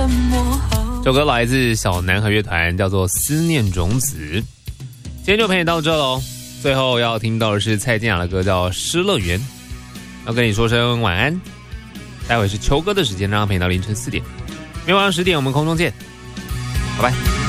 沉默后。 这首歌来自小南和乐团，叫做《思念种子》。今天就陪你到这喽。最后要听到的是蔡健雅的歌，叫《失乐园》。要跟你说声晚安。待会是秋歌的时间，让他陪你到凌晨4点。明晚上10点，我们空中见。拜拜。